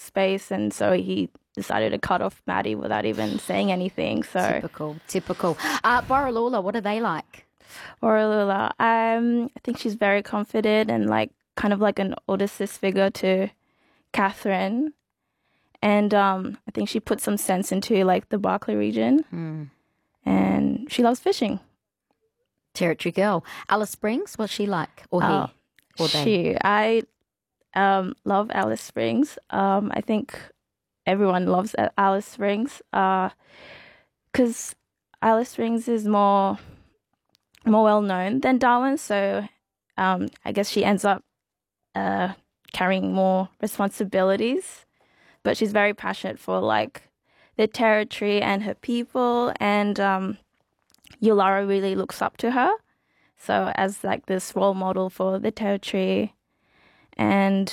space, and so he decided to cut off Maddie without even saying anything. So Typical. Borroloola, what are they like? Borroloola, I think she's very confident and like kind of like an older sis figure to Catherine. And I think she put some sense into like the Barkly region, and she loves fishing. Territory girl. Alice Springs, what's she like? Or he? Or they? I love Alice Springs. I think everyone loves Alice Springs because Alice Springs is more well known than Darwin. So I guess she ends up carrying more responsibilities. But she's very passionate for like the territory and her people, and Yulara really looks up to her. So as like this role model for the territory, and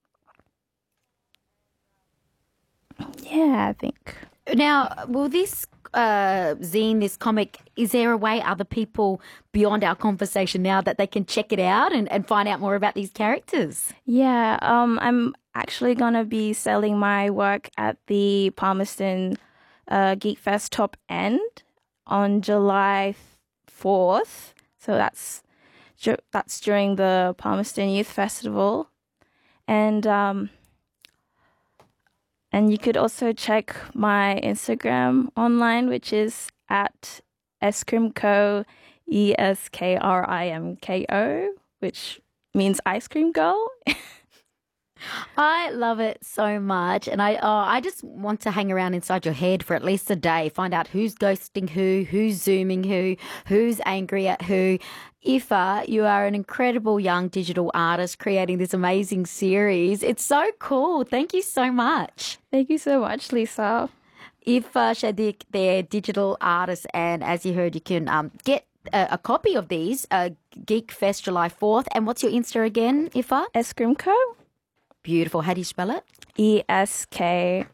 yeah, I think. Now, will this zine, this comic, is there a way other people beyond our conversation now that they can check it out and find out more about these characters? Yeah, I'm actually going to be selling my work at the Palmerston Geek Fest Top End on July 4th. So that's during the Palmerston Youth Festival. And you could also check my Instagram online, which is at Eskrimco, ESKRIMKO, which means ice cream girl. I love it so much, and I just want to hang around inside your head for at least a day, find out who's ghosting who's zooming who's angry at who. Aoife, you are an incredible young digital artist creating this amazing series. It's so cool. Thank you so much. Thank you so much, Lisa. Aoife Shadik, they're digital artists, and as you heard, you can get a copy of these, Geek Fest July 4th. And what's your Insta again, Aoife? Eskrimco. Beautiful. How do you spell it? ESKRIMKO.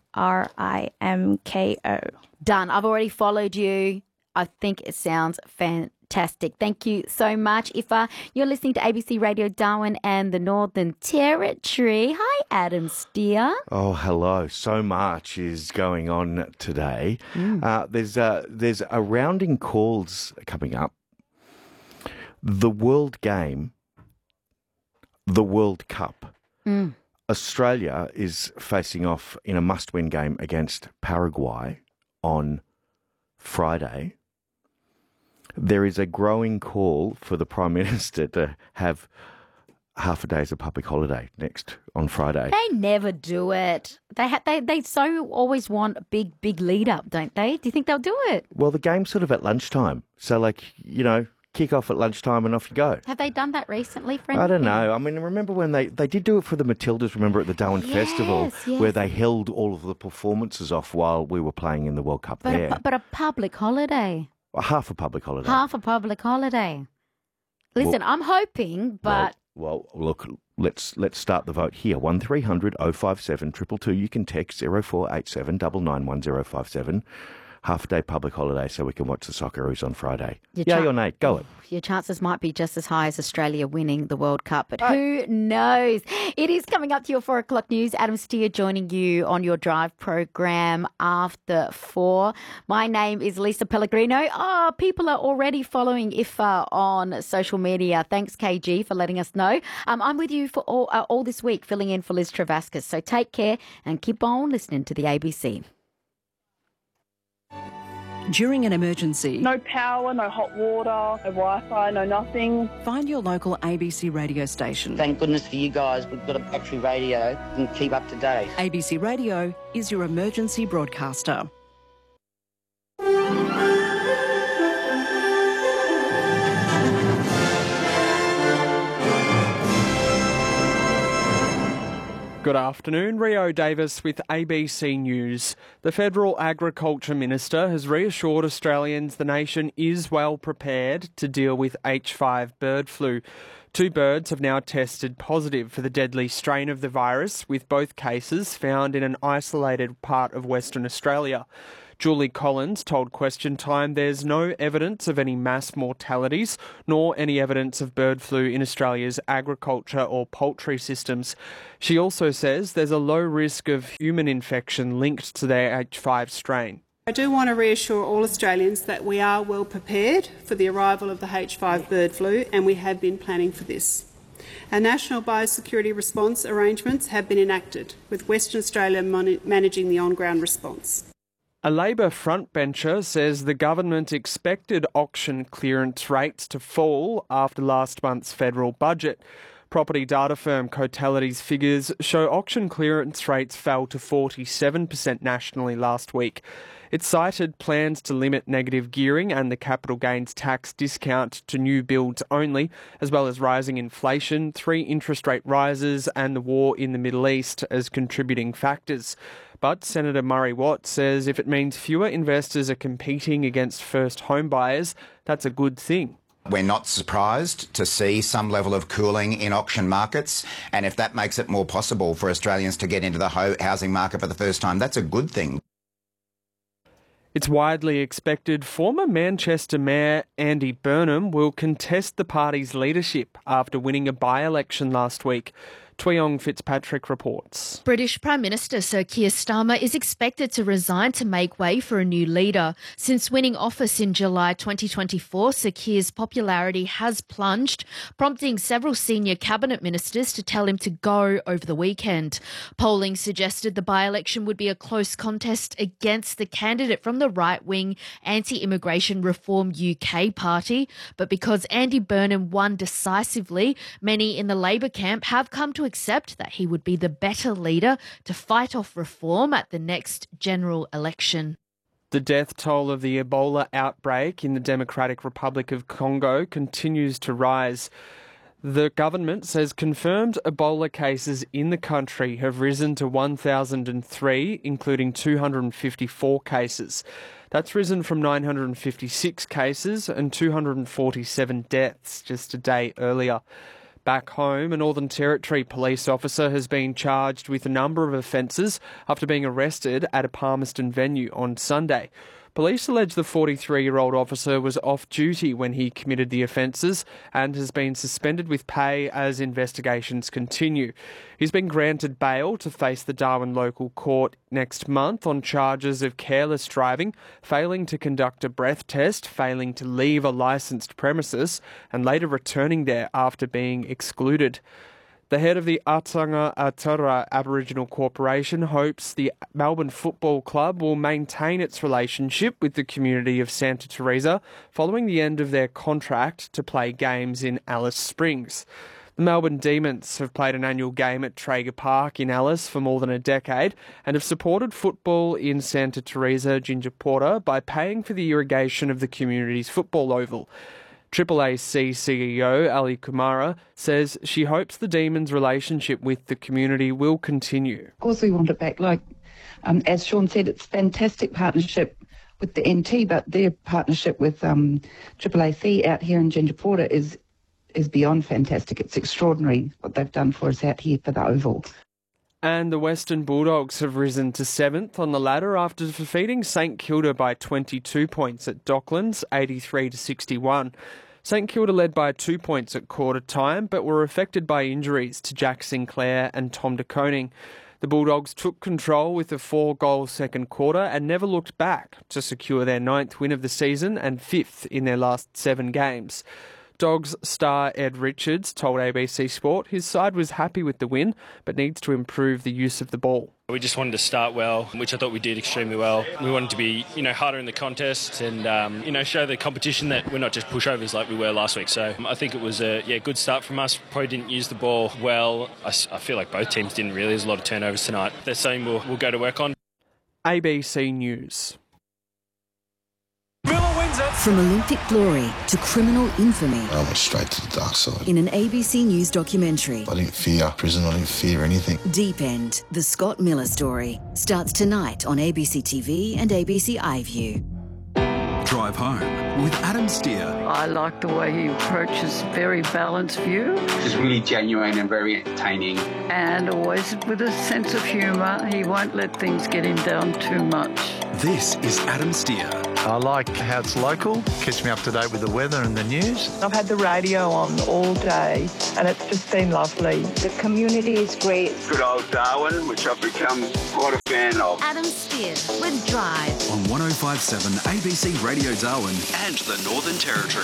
Done. I've already followed you. I think it sounds fantastic. Thank you so much, Aoife. You're listening to ABC Radio Darwin and the Northern Territory. Hi, Adam Steer. Oh, hello. So much is going on today. There's a rounding calls coming up. The World Game, the World Cup. Australia is facing off in a must-win game against Paraguay on Friday. There is a growing call for the Prime Minister to have half a day as a public holiday next on Friday. They never do it. They so always want a big lead up, don't they? Do you think they'll do it? Well, the game's sort of at lunchtime. So, like, you know, kick off at lunchtime and off you go. Have they done that recently, friend? I don't know. I mean, remember when they did do it for the Matildas, remember, at the Darwin Festival, where they held all of the performances off while we were playing in the World Cup there. But a public holiday. Half a public holiday. Half a public holiday. Listen, I'm hoping, but... Well, look, let's start the vote here. 1300 057 222. You can text 0487 991 057. Half a day public holiday so we can watch the Socceroos on Friday. Yay or nay? Go it. Your chances might be just as high as Australia winning the World Cup, but who knows? It is coming up to your 4 o'clock news. Adam Steer joining you on your drive program after 4. My name is Lisa Pellegrino. People are already following Aoife on social media. Thanks, KG, for letting us know. I'm with you for all this week, filling in for Liz Travascus. So take care and keep on listening to the ABC. During an emergency, no power, no hot water, no Wi-Fi, no nothing. Find your local ABC radio station. Thank goodness for you guys. We've got a battery radio and keep up to date. ABC Radio is your emergency broadcaster. Good afternoon, Rio Davis with ABC News. The Federal Agriculture Minister has reassured Australians the nation is well prepared to deal with H5 bird flu. 2 birds have now tested positive for the deadly strain of the virus, with both cases found in an isolated part of Western Australia. Julie Collins told Question Time there's no evidence of any mass mortalities nor any evidence of bird flu in Australia's agriculture or poultry systems. She also says there's a low risk of human infection linked to their H5 strain. I do want to reassure all Australians that we are well prepared for the arrival of the H5 bird flu, and we have been planning for this. Our national biosecurity response arrangements have been enacted, with Western Australia managing the on-ground response. A Labor frontbencher says the government expected auction clearance rates to fall after last month's federal budget. Property data firm Cotality's figures show auction clearance rates fell to 47% nationally last week. It cited plans to limit negative gearing and the capital gains tax discount to new builds only, as well as rising inflation, 3 interest rate rises and the war in the Middle East as contributing factors. But Senator Murray Watt says if it means fewer investors are competing against first home buyers, that's a good thing. We're not surprised to see some level of cooling in auction markets, and if that makes it more possible for Australians to get into the housing market for the first time, that's a good thing. It's widely expected former Manchester Mayor Andy Burnham will contest the party's leadership after winning a by-election last week. Tweong Fitzpatrick reports. British Prime Minister Sir Keir Starmer is expected to resign to make way for a new leader. Since winning office in July 2024, Sir Keir's popularity has plunged, prompting several senior cabinet ministers to tell him to go over the weekend. Polling suggested the by-election would be a close contest against the candidate from the right-wing Anti-Immigration Reform UK party, but because Andy Burnham won decisively, many in the Labor camp have come to accept that he would be the better leader to fight off reform at the next general election. The death toll of the Ebola outbreak in the Democratic Republic of Congo continues to rise. The government says confirmed Ebola cases in the country have risen to 1,003, including 254 cases. That's risen from 956 cases and 247 deaths just a day earlier. Back home, a Northern Territory police officer has been charged with a number of offences after being arrested at a Palmerston venue on Sunday. Police allege the 43-year-old officer was off duty when he committed the offences and has been suspended with pay as investigations continue. He's been granted bail to face the Darwin local court next month on charges of careless driving, failing to conduct a breath test, failing to leave a licensed premises, and later returning there after being excluded. The head of the Atanga Atara Aboriginal Corporation hopes the Melbourne Football Club will maintain its relationship with the community of Santa Teresa following the end of their contract to play games in Alice Springs. The Melbourne Demons have played an annual game at Traeger Park in Alice for more than a decade and have supported football in Santa Teresa, Gingerporta by paying for the irrigation of the community's football oval. AAAC CEO Ali Kumara says she hopes the Demons' relationship with the community will continue. Of course we want it back. As Sean said, it's a fantastic partnership with the NT, but their partnership with AAAC out here in Gingerporta is beyond fantastic. It's extraordinary what they've done for us out here for the Oval. And the Western Bulldogs have risen to 7th on the ladder after defeating St Kilda by 22 points at Docklands, 83-61. St Kilda led by 2 points at quarter time, but were affected by injuries to Jack Sinclair and Tom de Koning. The Bulldogs took control with a 4-goal second quarter and never looked back to secure their 9th win of the season and 5th in their last 7 games. Dogs star Ed Richards told ABC Sport his side was happy with the win, but needs to improve the use of the ball. We just wanted to start well, which I thought we did extremely well. We wanted to be, harder in the contest and, show the competition that we're not just pushovers like we were last week. So I think it was a good start from us. Probably didn't use the ball well. I feel like both teams didn't really. There's a lot of turnovers tonight. There's something we'll go to work on. ABC News. From Olympic glory to criminal infamy. I went straight to the dark side. In an ABC News documentary. I didn't fear prison, I didn't fear anything. Deep End, the Scott Miller story, starts tonight on ABC TV and ABC iView. Drive Home with Adam Steer. I like the way he approaches very balanced view. Just really genuine and very entertaining. And always with a sense of humour. He won't let things get him down too much. This is Adam Steer. I like how it's local, keeps me up to date with the weather and the news. I've had the radio on all day and it's just been lovely. The community is great. Good old Darwin, which I've become quite a fan of. Adam Steer with Drive. On 105.7 ABC Radio Darwin and the Northern Territory.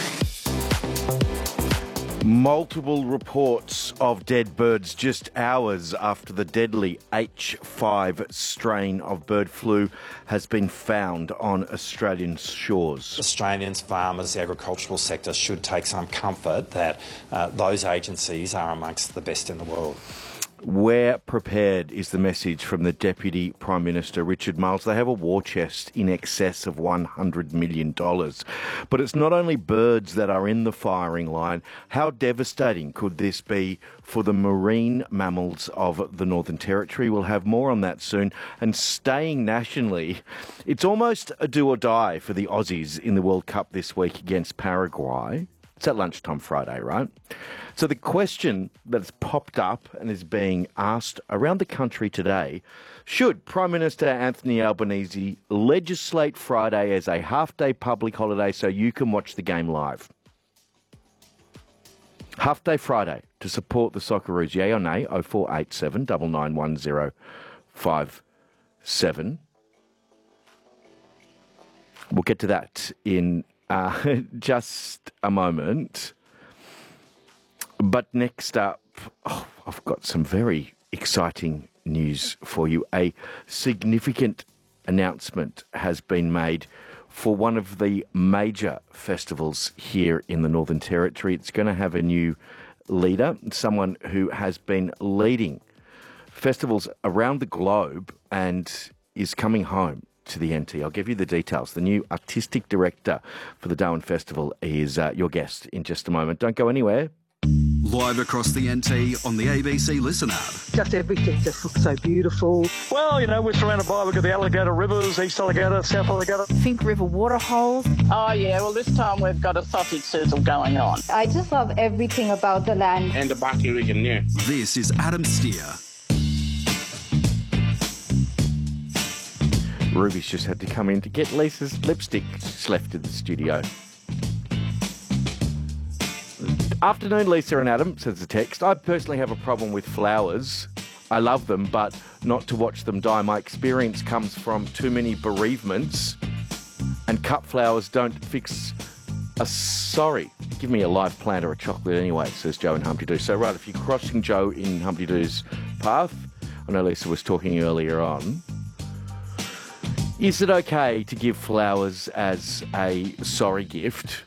Multiple reports of dead birds just hours after the deadly H5 strain of bird flu has been found on Australian shores. Australians, farmers, the agricultural sector should take some comfort that those agencies are amongst the best in the world. We're prepared is the message from the Deputy Prime Minister, Richard Marles. They have a war chest in excess of $100 million. But it's not only birds that are in the firing line. How devastating could this be for the marine mammals of the Northern Territory? We'll have more on that soon. And staying nationally, it's almost a do or die for the Aussies in the World Cup this week against Paraguay. It's at lunchtime Friday, right? So the question that's popped up and is being asked around the country today, should Prime Minister Anthony Albanese legislate Friday as a half-day public holiday so you can watch the game live? Half-day Friday to support the Socceroos, yay or nay, 0487 991057. We'll get to that in just a moment. But next up, I've got some very exciting news for you. A significant announcement has been made for one of the major festivals here in the Northern Territory. It's going to have a new leader, someone who has been leading festivals around the globe and is coming home to the NT. I'll give you the details. The new artistic director for the Darwin Festival is your guest in just a moment. Don't go anywhere. Live across the NT on the ABC Listen app. Just everything just looks so beautiful. Well, you know, we're surrounded by, we've got the Alligator Rivers, East Alligator, South Alligator. Finke River waterholes. Oh, yeah, well, this time we've got a sausage sizzle going on. I just love everything about the land. And the Baki region, yeah. This is Adam Steer. Ruby's just had to come in to get Lisa's lipstick. She's left in the studio. Afternoon, Lisa and Adam, says the text. I personally have a problem with flowers. I love them, but not to watch them die. My experience comes from too many bereavements, and cut flowers don't fix a sorry. Give me a live plant or a chocolate anyway, says Joe in Humpty Doo. So, right, if you're crossing Joe in Humpty Doo's path, I know Lisa was talking earlier on, is it okay to give flowers as a sorry gift?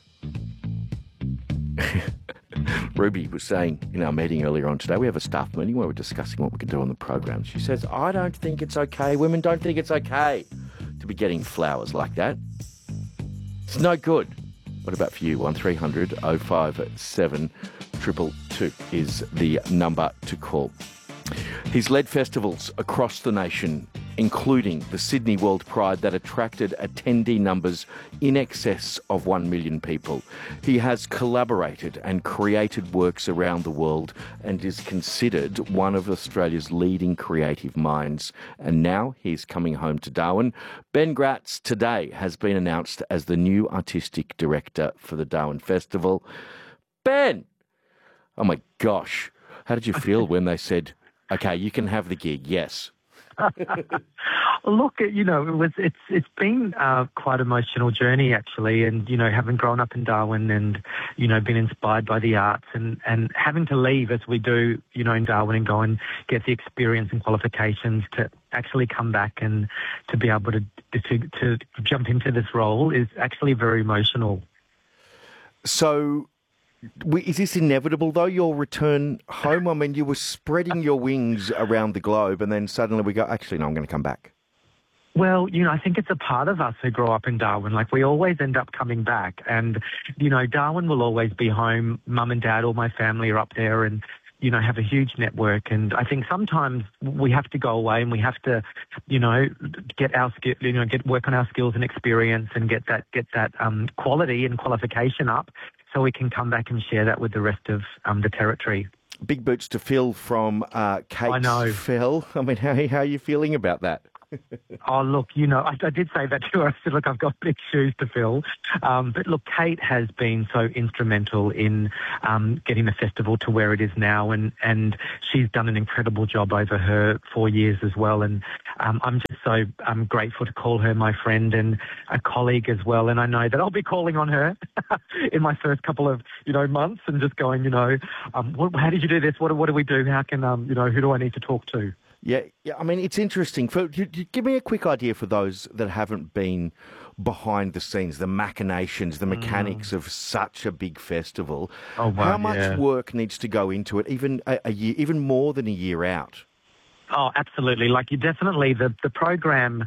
Ruby was saying in our meeting earlier on today, we have a staff meeting where we're discussing what we can do on the program. She says, I don't think it's okay. Women don't think it's okay to be getting flowers like that. It's no good. What about for you? 1300 057 222 is the number to call. He's led festivals across the nation, including the Sydney World Pride that attracted attendee numbers in excess of 1 million people. He has collaborated and created works around the world and is considered one of Australia's leading creative minds. And now he's coming home to Darwin. Ben Gratz today has been announced as the new artistic director for the Darwin Festival. Ben! Oh my gosh. How did you feel when they said, okay, you can have the gig, yes? Look, you know, it's been quite an emotional journey actually, and you know, having grown up in Darwin and you know, been inspired by the arts and having to leave as we do, you know, in Darwin and go and get the experience and qualifications to actually come back and to be able to jump into this role is actually very emotional. So, is this inevitable, though, your return home? I mean, you were spreading your wings around the globe and then suddenly we go, actually, no, I'm going to come back. Well, you know, I think it's a part of us who grow up in Darwin. Like, we always end up coming back. And, you know, Darwin will always be home. Mum and Dad, all my family are up there. And, have a huge network. And I think sometimes we have to go away and we have to, get our skill, work on our skills and experience and get that quality and qualification up, so we can come back and share that with the rest of the territory. Big boots to fill from Kate I know. Fell. I mean, how are you feeling about that? Oh, look, I did say that to her. I said, look, I've got big shoes to fill. But look, Kate has been so instrumental in getting the festival to where it is now. And she's done an incredible job over her 4 years as well. And I'm just so grateful to call her my friend and a colleague as well. And I know that I'll be calling on her in my first couple of, months and just going, how did you do this? What do we do? How can, who do I need to talk to? Yeah. I mean, it's interesting. Give me a quick idea for those that haven't been behind the scenes, the machinations, the mechanics of such a big festival. Oh, wow, how much work needs to go into it, even a year, even more than a year out? Oh, absolutely. Like, you definitely, the program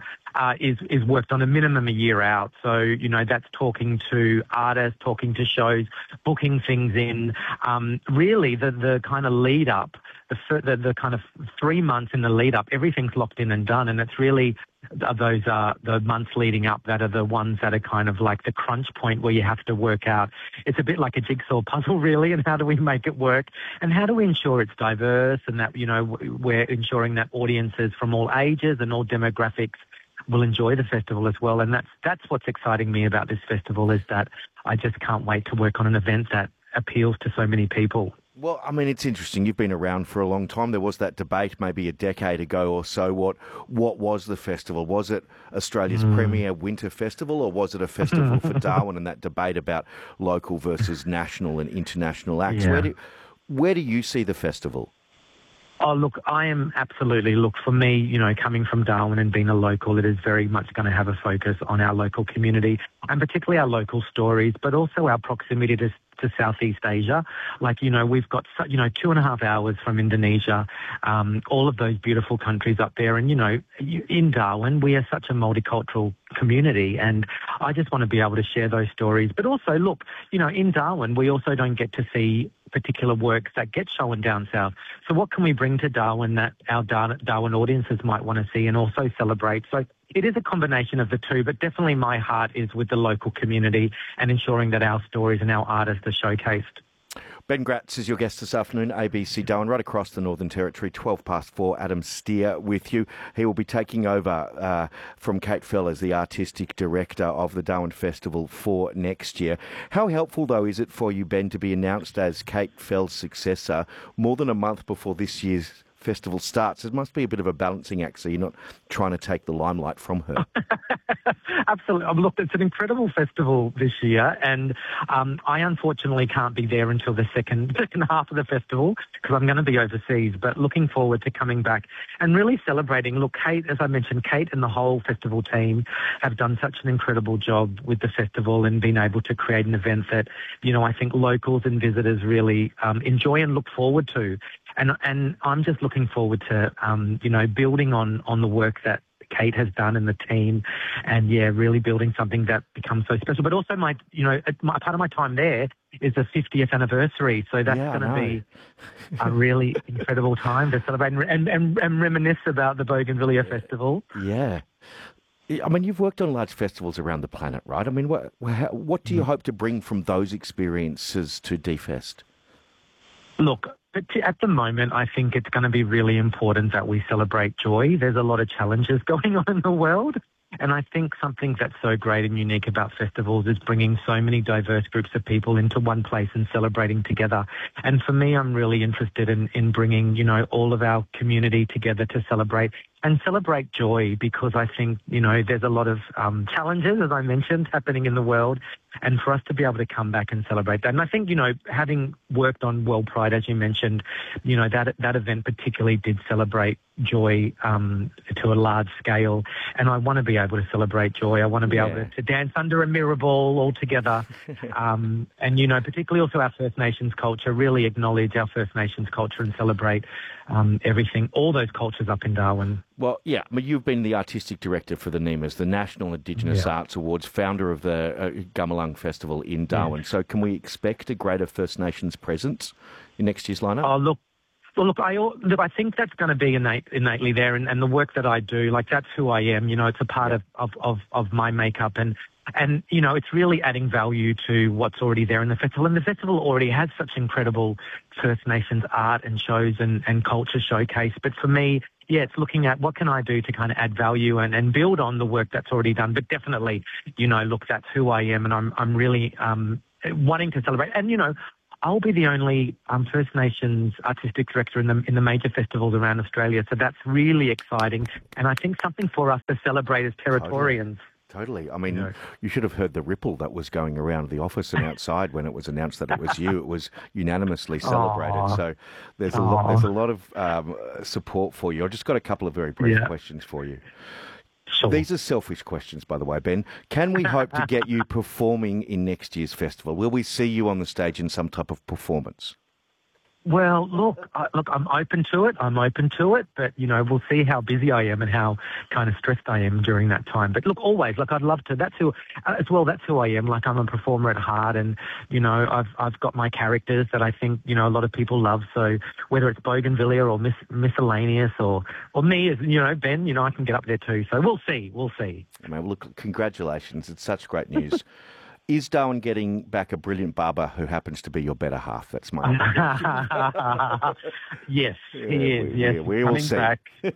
is worked on a minimum a year out. So, that's talking to artists, talking to shows, booking things in. Really, the kind of lead up, the kind of 3 months in the lead up, everything's locked in and done. And it's really those the months leading up that are the ones that are kind of like the crunch point where you have to work out. It's a bit like a jigsaw puzzle, really, and how do we make it work? And how do we ensure it's diverse and that, we're ensuring that audiences from all ages and all demographics will enjoy the festival as well. And that's what's exciting me about this festival, is that I just can't wait to work on an event that appeals to so many people. Well, I mean, it's interesting. You've been around for a long time. There was that debate maybe a decade ago or so. What was the festival? Was it Australia's premier winter festival, or was it a festival for Darwin? And that debate about local versus national and international acts. Yeah. Where do you see the festival? Oh, look, I am absolutely, for me, coming from Darwin and being a local, it is very much going to have a focus on our local community and particularly our local stories, but also our proximity to Southeast Asia. Like, we've got, 2.5 hours from Indonesia, all of those beautiful countries up there. And, in Darwin, we are such a multicultural community, and I just want to be able to share those stories. But also, look, in Darwin, we also don't get to see particular works that get shown down south. So what can we bring to Darwin that our Darwin audiences might want to see and also celebrate? So it is a combination of the two, but definitely my heart is with the local community and ensuring that our stories and our artists are showcased. Ben Gratz is your guest this afternoon, ABC Darwin, right across the Northern Territory, 4:12. Adam Steer with you. He will be taking over from Kate Fell as the Artistic Director of the Darwin Festival for next year. How helpful, though, is it for you, Ben, to be announced as Kate Fell's successor more than a month before this year's festival starts? It must be a bit of a balancing act, so you're not trying to take the limelight from her. Absolutely. Look, it's an incredible festival this year, and I unfortunately can't be there until the second half of the festival because I'm going to be overseas, but looking forward to coming back and really celebrating. Look, Kate, as I mentioned, Kate and the whole festival team have done such an incredible job with the festival and been able to create an event that, I think locals and visitors really enjoy and look forward to. And I'm just looking forward to, building on the work that Kate has done and the team, and really building something that becomes so special. But also my part of my time there is the 50th anniversary, so that's going to be a really incredible time to celebrate and reminisce about the Bougainvillea Festival. Yeah. I mean, you've worked on large festivals around the planet, right? I mean, what do you hope to bring from those experiences to DFest? Look, at the moment, I think it's going to be really important that we celebrate joy. There's a lot of challenges going on in the world. And I think something that's so great and unique about festivals is bringing so many diverse groups of people into one place and celebrating together. And for me, I'm really interested in bringing, all of our community together to celebrate joy, because I think, there's a lot of challenges, as I mentioned, happening in the world. And for us to be able to come back and celebrate that. And I think, having worked on World Pride, as you mentioned, that event particularly did celebrate joy to a large scale. And I want to be able to celebrate joy. I want to be able to dance under a mirror ball all together. And, particularly also our First Nations culture, really acknowledge our First Nations culture and celebrate everything, all those cultures up in Darwin. Well, yeah, I mean, you've been the Artistic Director for the NIMAs, the National Indigenous Arts Awards, founder of the Gumalung Festival in Darwin. So can we expect a greater First Nations presence in next year's lineup? Oh, look, Well, look, I think that's going to be innately there, and the work that I do, like that's who I am. You know, it's a part of my makeup, and you know, it's really adding value to what's already there in the festival. And the festival already has such incredible First Nations art and shows and culture showcase. But for me, yeah, it's looking at what can I do to kind of add value and build on the work that's already done. But definitely, you know, look, that's who I am, and I'm really wanting to celebrate. And you know, I'll be the only First Nations artistic director in the major festivals around Australia, so that's really exciting. And I think something for us to celebrate as Territorians. Totally. I mean, you should have heard the ripple that was going around the office and outside when it was announced that it was you. It was unanimously celebrated. So there's a lot of support for you. I've just got a couple of very brief questions for you. Sure. These are selfish questions, by the way, Ben. Can we hope to get you performing in next year's festival? Will we see you on the stage in some type of performance? Well, look, I'm open to it, but, you know, we'll see how busy I am and how kind of stressed I am during that time. But look, always, like, I'd love to. That's who I am. Like, I'm a performer at heart, and, you know, I've got my characters that I think, you know, a lot of people love. So whether it's Bougainvillea or Miscellaneous or me, as, you know, Ben, you know, I can get up there too. So we'll see. Well, look, congratulations. It's such great news. Is Darwin getting back a brilliant barber who happens to be your better half? That's my Yes, he is. Yes, we will see.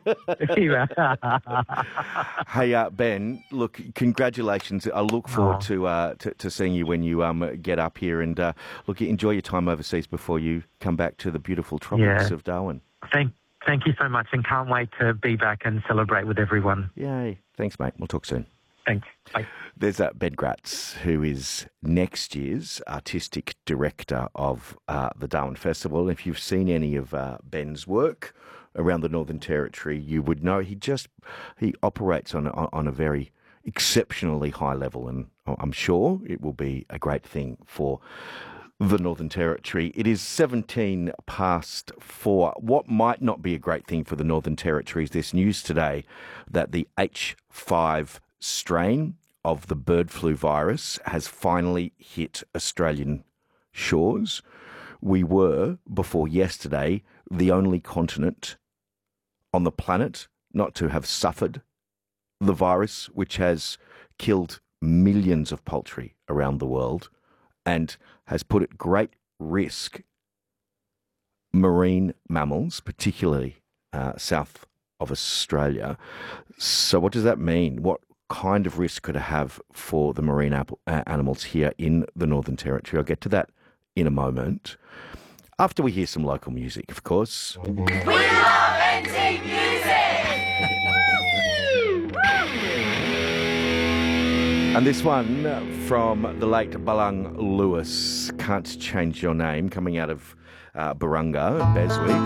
Hey, Ben, look, congratulations. I look forward to seeing you when you get up here, and look, enjoy your time overseas before you come back to the beautiful tropics of Darwin. Thank you so much, and can't wait to be back and celebrate with everyone. Yay. Thanks, mate. We'll talk soon. Thanks. Bye. There's Ben Gratz, who is next year's artistic director of the Darwin Festival. If you've seen any of Ben's work around the Northern Territory, you would know he operates on a very exceptionally high level, and I'm sure it will be a great thing for the Northern Territory. It is 17 past 4. What might not be a great thing for the Northern Territory is this news today that the H5 strain of the bird flu virus has finally hit Australian shores. We were, before yesterday, the only continent on the planet not to have suffered the virus, which has killed millions of poultry around the world and has put at great risk marine mammals, particularly south of Australia. So what does that mean? What kind of risk could it have for the marine animals here in the Northern Territory? I'll get to that in a moment. After we hear some local music, of course. We love NT music! And this one from the late Balang Lewis, Can't Change Your Name, coming out of Barunga, Beswick.